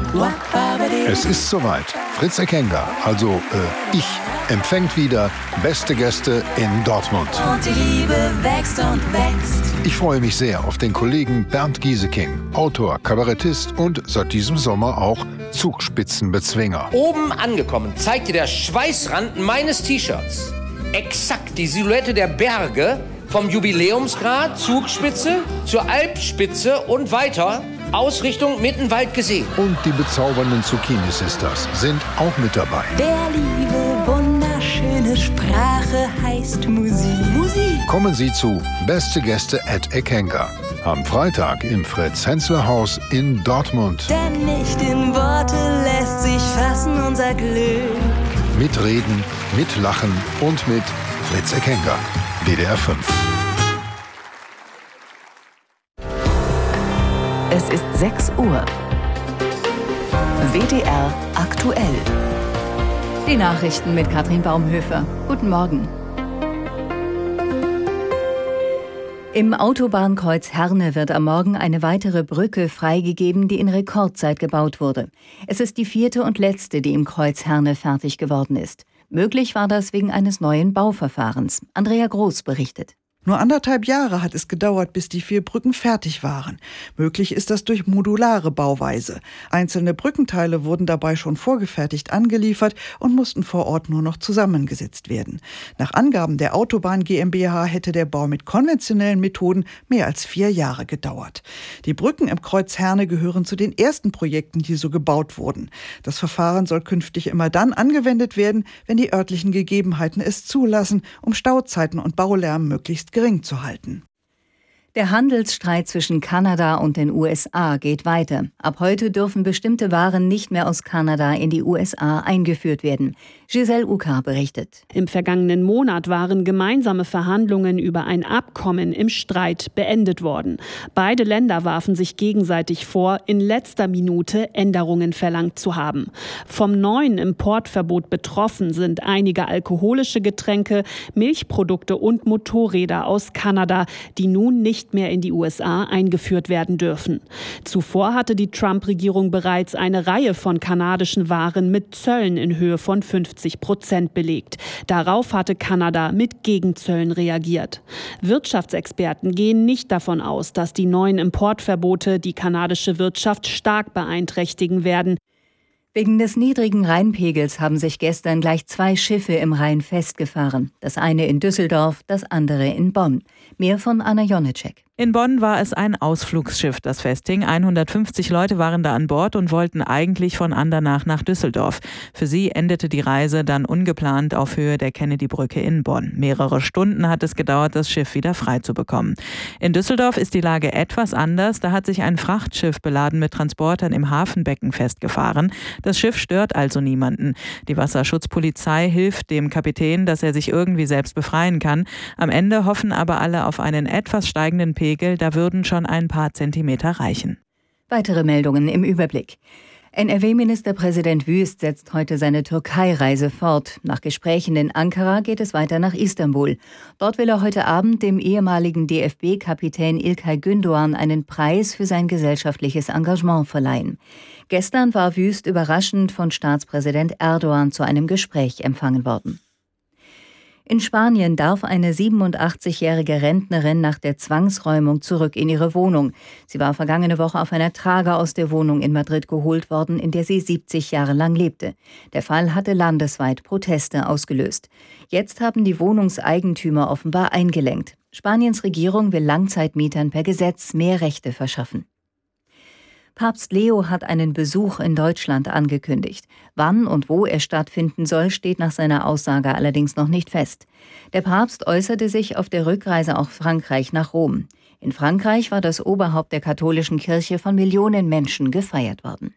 Es ist soweit. Fritz Ekenga, also ich, empfängt wieder beste Gäste in Dortmund. Und die Liebe wächst und wächst. Ich freue mich sehr auf den Kollegen Bernd Gieseking, Autor, Kabarettist und seit diesem Sommer auch Zugspitzenbezwinger. Oben angekommen zeigt dir der Schweißrand meines T-Shirts exakt die Silhouette der Berge vom Jubiläumsgrat, Zugspitze zur Alpspitze und weiter aus Richtung Mittenwald gesehen. Und die bezaubernden Zucchini Sisters sind auch mit dabei. Der Liebe wunderschöne Sprache heißt Musik. Kommen Sie zu Beste Gäste at Ekenga am Freitag im Fritz-Hensler-Haus in Dortmund. Denn nicht in Worte lässt sich fassen unser Glück. Mitreden, mitlachen und mit Fritz Ekenga, WDR 5. Es ist 6 Uhr. WDR aktuell. Die Nachrichten mit Katrin Baumhöfer. Guten Morgen. Im Autobahnkreuz Herne wird am Morgen eine weitere Brücke freigegeben, die in Rekordzeit gebaut wurde. Es ist die 4. und letzte, die im Kreuz Herne fertig geworden ist. Möglich war das wegen eines neuen Bauverfahrens. Andrea Groß berichtet. Nur 1,5 Jahre hat es gedauert, bis die 4 Brücken fertig waren. Möglich ist das durch modulare Bauweise. Einzelne Brückenteile wurden dabei schon vorgefertigt angeliefert und mussten vor Ort nur noch zusammengesetzt werden. Nach Angaben der Autobahn GmbH hätte der Bau mit konventionellen Methoden mehr als 4 Jahre gedauert. Die Brücken im Kreuz Herne gehören zu den ersten Projekten, die so gebaut wurden. Das Verfahren soll künftig immer dann angewendet werden, wenn die örtlichen Gegebenheiten es zulassen, um Stauzeiten und Baulärm möglichst gering zu halten. Der Handelsstreit zwischen Kanada und den USA geht weiter. Ab heute dürfen bestimmte Waren nicht mehr aus Kanada in die USA eingeführt werden. Giselle Uka berichtet. Im vergangenen Monat waren gemeinsame Verhandlungen über ein Abkommen im Streit beendet worden. Beide Länder warfen sich gegenseitig vor, in letzter Minute Änderungen verlangt zu haben. Vom neuen Importverbot betroffen sind einige alkoholische Getränke, Milchprodukte und Motorräder aus Kanada, die nun nicht mehr in die USA eingeführt werden dürfen. Zuvor hatte die Trump-Regierung bereits eine Reihe von kanadischen Waren mit Zöllen in Höhe von 50% belegt. Darauf hatte Kanada mit Gegenzöllen reagiert. Wirtschaftsexperten gehen nicht davon aus, dass die neuen Importverbote die kanadische Wirtschaft stark beeinträchtigen werden. Wegen des niedrigen Rheinpegels haben sich gestern gleich 2 Schiffe im Rhein festgefahren. Das eine in Düsseldorf, das andere in Bonn. Mehr von Anna Jonitschek. In Bonn war es ein Ausflugsschiff, das festhing. 150 Leute waren da an Bord und wollten eigentlich von Andernach nach Düsseldorf. Für sie endete die Reise dann ungeplant auf Höhe der Kennedy-Brücke in Bonn. Mehrere Stunden hat es gedauert, das Schiff wieder frei zu bekommen. In Düsseldorf ist die Lage etwas anders. Da hat sich ein Frachtschiff beladen mit Transportern im Hafenbecken festgefahren. Das Schiff stört also niemanden. Die Wasserschutzpolizei hilft dem Kapitän, dass er sich irgendwie selbst befreien kann. Am Ende hoffen aber alle auf einen etwas steigenden Pegel. Da würden schon ein paar Zentimeter reichen. Weitere Meldungen im Überblick. NRW-Ministerpräsident Wüst setzt heute seine Türkei-Reise fort. Nach Gesprächen in Ankara geht es weiter nach Istanbul. Dort will er heute Abend dem ehemaligen DFB-Kapitän İlkay Gündoğan einen Preis für sein gesellschaftliches Engagement verleihen. Gestern war Wüst überraschend von Staatspräsident Erdogan zu einem Gespräch empfangen worden. In Spanien darf eine 87-jährige Rentnerin nach der Zwangsräumung zurück in ihre Wohnung. Sie war vergangene Woche auf einer Trage aus der Wohnung in Madrid geholt worden, in der sie 70 Jahre lang lebte. Der Fall hatte landesweit Proteste ausgelöst. Jetzt haben die Wohnungseigentümer offenbar eingelenkt. Spaniens Regierung will Langzeitmietern per Gesetz mehr Rechte verschaffen. Papst Leo hat einen Besuch in Deutschland angekündigt. Wann und wo er stattfinden soll, steht nach seiner Aussage allerdings noch nicht fest. Der Papst äußerte sich auf der Rückreise aus Frankreich nach Rom. In Frankreich war das Oberhaupt der katholischen Kirche von Millionen Menschen gefeiert worden.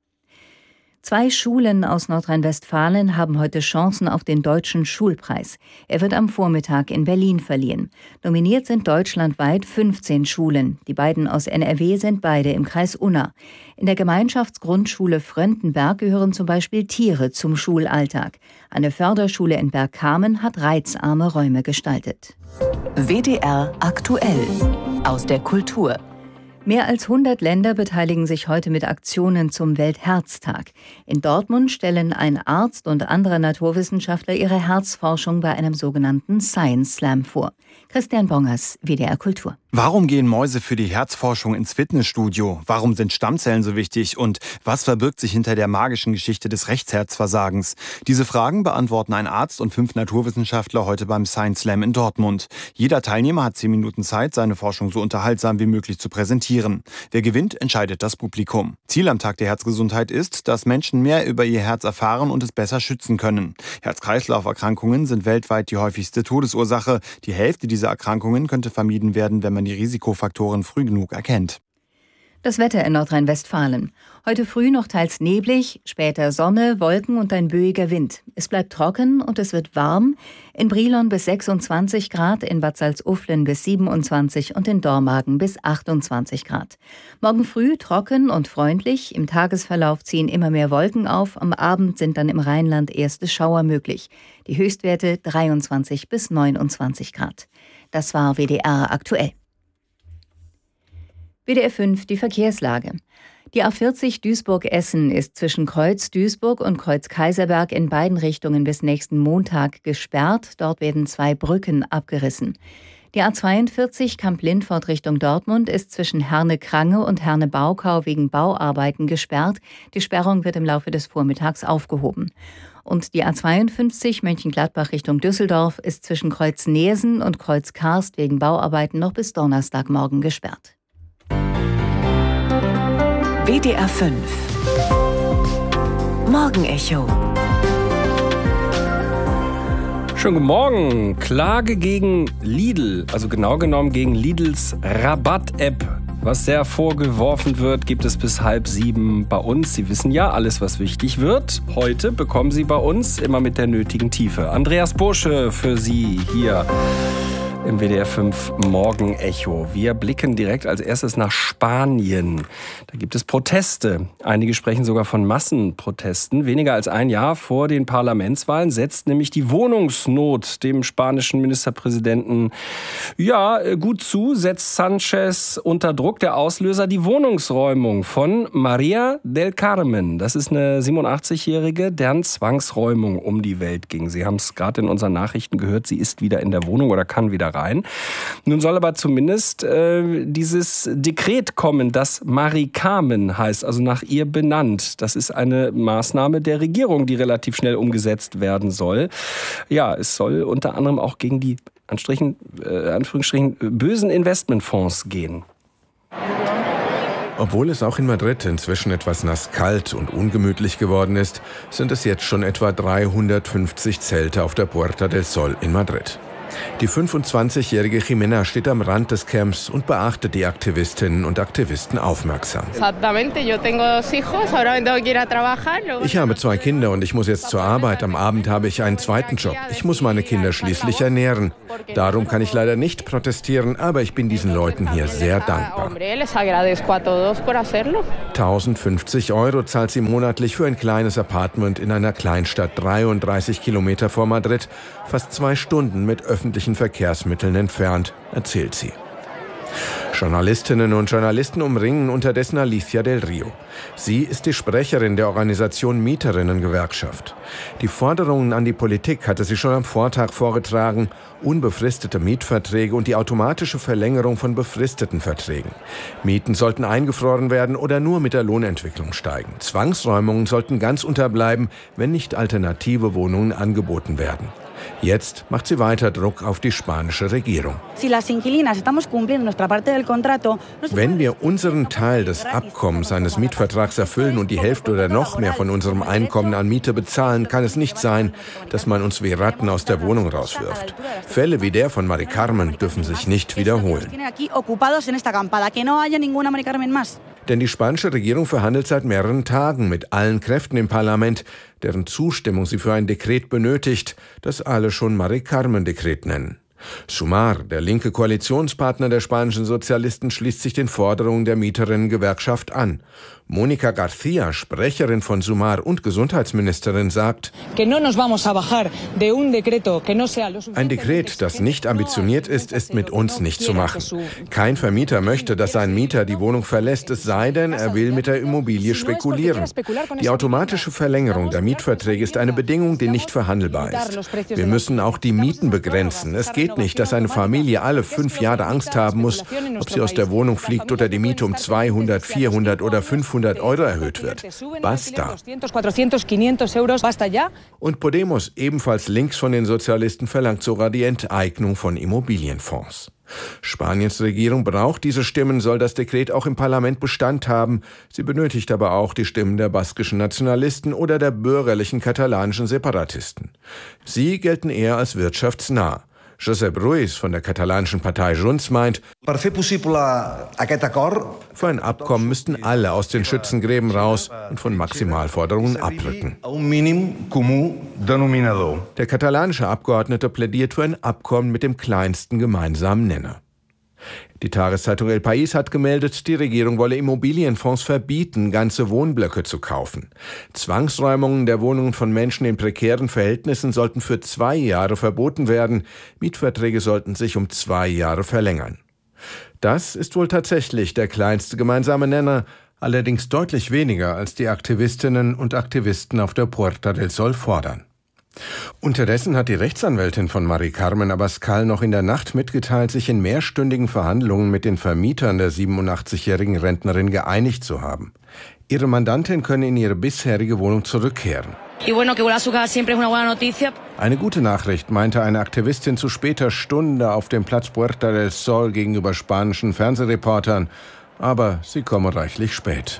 2 Schulen aus Nordrhein-Westfalen haben heute Chancen auf den Deutschen Schulpreis. Er wird am Vormittag in Berlin verliehen. Nominiert sind deutschlandweit 15 Schulen. Die beiden aus NRW sind beide im Kreis Unna. In der Gemeinschaftsgrundschule Fröndenberg gehören zum Beispiel Tiere zum Schulalltag. Eine Förderschule in Bergkamen hat reizarme Räume gestaltet. WDR aktuell aus der Kultur. Mehr als 100 Länder beteiligen sich heute mit Aktionen zum Weltherztag. In Dortmund stellen ein Arzt und andere Naturwissenschaftler ihre Herzforschung bei einem sogenannten Science Slam vor. Christian Bongers, WDR Kultur. Warum gehen Mäuse für die Herzforschung ins Fitnessstudio? Warum sind Stammzellen so wichtig? Und was verbirgt sich hinter der magischen Geschichte des Rechtsherzversagens? Diese Fragen beantworten ein Arzt und 5 Naturwissenschaftler heute beim Science Slam in Dortmund. Jeder Teilnehmer hat 10 Minuten Zeit, seine Forschung so unterhaltsam wie möglich zu präsentieren. Wer gewinnt, entscheidet das Publikum. Ziel am Tag der Herzgesundheit ist, dass Menschen mehr über ihr Herz erfahren und es besser schützen können. Herz-Kreislauf-Erkrankungen sind weltweit die häufigste Todesursache. Die Hälfte dieser Erkrankungen könnte vermieden werden, wenn man die Risikofaktoren früh genug erkennt. Das Wetter in Nordrhein-Westfalen. Heute früh noch teils neblig, später Sonne, Wolken und ein böiger Wind. Es bleibt trocken und es wird warm. In Brilon bis 26 Grad, in Bad Salzuflen bis 27 und in Dormagen bis 28 Grad. Morgen früh trocken und freundlich. Im Tagesverlauf ziehen immer mehr Wolken auf. Am Abend sind dann im Rheinland erste Schauer möglich. Die Höchstwerte 23 bis 29 Grad. Das war WDR aktuell. WDR 5, die Verkehrslage. Die A40 Duisburg-Essen ist zwischen Kreuz Duisburg und Kreuz Kaiserberg in beiden Richtungen bis nächsten Montag gesperrt. Dort werden 2 Brücken abgerissen. Die A42 Kamp-Lindfort Richtung Dortmund ist zwischen Herne-Krange und Herne-Baukau wegen Bauarbeiten gesperrt. Die Sperrung wird im Laufe des Vormittags aufgehoben. Und die A52 Mönchengladbach Richtung Düsseldorf ist zwischen Kreuz Neersen und Kreuz Karst wegen Bauarbeiten noch bis Donnerstagmorgen gesperrt. WDR 5 Morgenecho. Schönen guten Morgen. Klage gegen Lidl, also genau genommen gegen Lidls Rabatt-App. Was sehr vorgeworfen wird, gibt es bis 6:30 bei uns. Sie wissen ja, alles, was wichtig wird. Heute bekommen Sie bei uns immer mit der nötigen Tiefe. Andreas Bursche für Sie hier im WDR 5 Morgenecho. Wir blicken direkt als erstes nach Spanien. Da gibt es Proteste. Einige sprechen sogar von Massenprotesten. Weniger als ein Jahr vor den Parlamentswahlen setzt nämlich die Wohnungsnot dem spanischen Ministerpräsidenten gut zu, setzt Sanchez unter Druck. Der Auslöser die Wohnungsräumung von María del Carmen. Das ist eine 87-Jährige, deren Zwangsräumung um die Welt ging. Sie haben es gerade in unseren Nachrichten gehört, sie ist wieder in der Wohnung oder kann wieder rein. Nun soll aber zumindest dieses Dekret kommen, das Mari Carmen heißt, also nach ihr benannt. Das ist eine Maßnahme der Regierung, die relativ schnell umgesetzt werden soll. Ja, es soll unter anderem auch gegen die Anführungsstrichen bösen Investmentfonds gehen. Obwohl es auch in Madrid inzwischen etwas nasskalt und ungemütlich geworden ist, sind es jetzt schon etwa 350 Zelte auf der Puerta del Sol in Madrid. Die 25-jährige Jimena steht am Rand des Camps und beachtet die Aktivistinnen und Aktivisten aufmerksam. Ich habe 2 Kinder und ich muss jetzt zur Arbeit. Am Abend habe ich einen zweiten Job. Ich muss meine Kinder schließlich ernähren. Darum kann ich leider nicht protestieren, aber ich bin diesen Leuten hier sehr dankbar. 1050 € zahlt sie monatlich für ein kleines Apartment in einer Kleinstadt 33 Kilometer vor Madrid, fast 2 Stunden mit öffentlichen Verkehrsmitteln entfernt, erzählt sie. Journalistinnen und Journalisten umringen unterdessen Alicia del Rio. Sie ist die Sprecherin der Organisation Mieterinnen-Gewerkschaft. Die Forderungen an die Politik hatte sie schon am Vortag vorgetragen: unbefristete Mietverträge und die automatische Verlängerung von befristeten Verträgen. Mieten sollten eingefroren werden oder nur mit der Lohnentwicklung steigen. Zwangsräumungen sollten ganz unterbleiben, wenn nicht alternative Wohnungen angeboten werden. Jetzt macht sie weiter Druck auf die spanische Regierung. Wenn wir unseren Teil des Abkommens eines Mietvertrags erfüllen und die Hälfte oder noch mehr von unserem Einkommen an Miete bezahlen, kann es nicht sein, dass man uns wie Ratten aus der Wohnung rauswirft. Fälle wie der von Mari Carmen dürfen sich nicht wiederholen. Denn die spanische Regierung verhandelt seit mehreren Tagen mit allen Kräften im Parlament, deren Zustimmung sie für ein Dekret benötigt, das alle schon Mari Carmen-Dekret nennen. Sumar, der linke Koalitionspartner der spanischen Sozialisten, schließt sich den Forderungen der Mieterinnen-Gewerkschaft an. Monica García, Sprecherin von Sumar und Gesundheitsministerin, sagt: Ein Dekret, das nicht ambitioniert ist mit uns nicht zu machen. Kein Vermieter möchte, dass sein Mieter die Wohnung verlässt, es sei denn, er will mit der Immobilie spekulieren. Die automatische Verlängerung der Mietverträge ist eine Bedingung, die nicht verhandelbar ist. Wir müssen auch die Mieten begrenzen. Es geht nicht, dass eine Familie alle 5 Jahre Angst haben muss, ob sie aus der Wohnung fliegt oder die Miete um 200, 400 oder 500 Euro erhöht wird. Basta. Und Podemos, ebenfalls links von den Sozialisten, verlangt sogar die Enteignung von Immobilienfonds. Spaniens Regierung braucht diese Stimmen, soll das Dekret auch im Parlament Bestand haben. Sie benötigt aber auch die Stimmen der baskischen Nationalisten oder der bürgerlichen katalanischen Separatisten. Sie gelten eher als wirtschaftsnah. Josep Ruiz von der katalanischen Partei Junts meint, für ein Abkommen müssten alle aus den Schützengräben raus und von Maximalforderungen abrücken. Der katalanische Abgeordnete plädiert für ein Abkommen mit dem kleinsten gemeinsamen Nenner. Die Tageszeitung El País hat gemeldet, die Regierung wolle Immobilienfonds verbieten, ganze Wohnblöcke zu kaufen. Zwangsräumungen der Wohnungen von Menschen in prekären Verhältnissen sollten für 2 Jahre verboten werden. Mietverträge sollten sich um 2 Jahre verlängern. Das ist wohl tatsächlich der kleinste gemeinsame Nenner, allerdings deutlich weniger, als die Aktivistinnen und Aktivisten auf der Puerta del Sol fordern. Unterdessen hat die Rechtsanwältin von Mari Carmen Abascal noch in der Nacht mitgeteilt, sich in mehrstündigen Verhandlungen mit den Vermietern der 87-jährigen Rentnerin geeinigt zu haben. Ihre Mandantin könne in ihre bisherige Wohnung zurückkehren. Eine gute Nachricht, meinte eine Aktivistin zu später Stunde auf dem Platz Puerta del Sol gegenüber spanischen Fernsehreportern. Aber sie komme reichlich spät.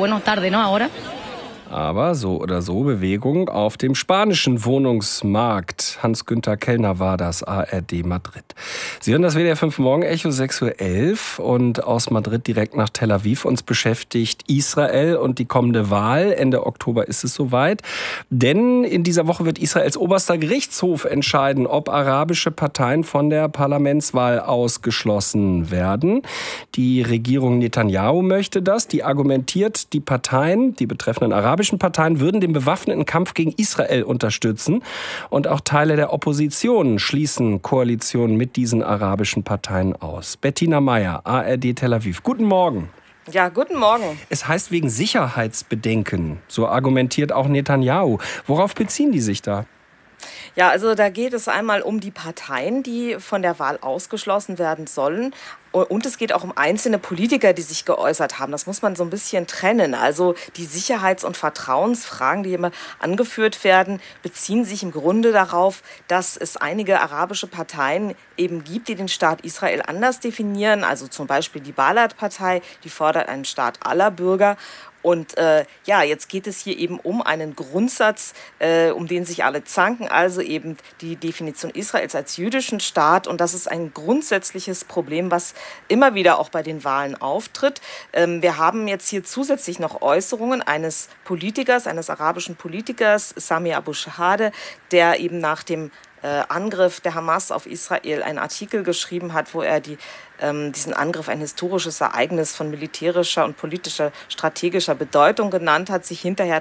Aber so oder so Bewegung auf dem spanischen Wohnungsmarkt. Hans-Günther Kellner war das, ARD Madrid. Sie hören das WDR 5 Morgen-Echo, 6:11 Uhr und aus Madrid direkt nach Tel Aviv. Uns beschäftigt Israel und die kommende Wahl. Ende Oktober ist es soweit. Denn in dieser Woche wird Israels oberster Gerichtshof entscheiden, ob arabische Parteien von der Parlamentswahl ausgeschlossen werden. Die Regierung Netanyahu möchte das. Die argumentiert, die Parteien, die betreffenden arabischen Parteien würden den bewaffneten Kampf gegen Israel unterstützen. Und auch Teile der Opposition schließen Koalitionen mit diesen arabischen Parteien aus. Bettina Meyer, ARD Tel Aviv. Guten Morgen. Ja, guten Morgen. Es heißt wegen Sicherheitsbedenken. So argumentiert auch Netanyahu. Worauf beziehen die sich da? Ja, also da geht es einmal um die Parteien, die von der Wahl ausgeschlossen werden sollen. Und es geht auch um einzelne Politiker, die sich geäußert haben. Das muss man so ein bisschen trennen. Also die Sicherheits- und Vertrauensfragen, die immer angeführt werden, beziehen sich im Grunde darauf, dass es einige arabische Parteien eben gibt, die den Staat Israel anders definieren. Also zum Beispiel die Balad-Partei, die fordert einen Staat aller Bürger. Und jetzt geht es hier eben um einen Grundsatz, um den sich alle zanken, also eben die Definition Israels als jüdischen Staat. Und das ist ein grundsätzliches Problem, was immer wieder auch bei den Wahlen auftritt. Wir haben jetzt hier zusätzlich noch Äußerungen eines Politikers, eines arabischen Politikers, Sami Abu Shahade, der eben nach dem Angriff der Hamas auf Israel einen Artikel geschrieben hat, wo er diesen Angriff ein historisches Ereignis von militärischer und politischer, strategischer Bedeutung genannt hat, sich hinterher